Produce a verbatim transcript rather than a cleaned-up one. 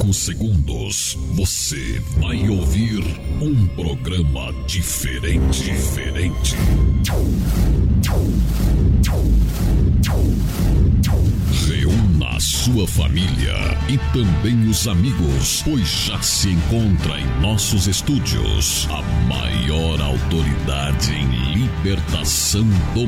próximos segundos, você vai ouvir um programa diferente, diferente. Reúna a sua família e também os amigos, pois já se encontra em nossos estúdios a maior autoridade em libertação do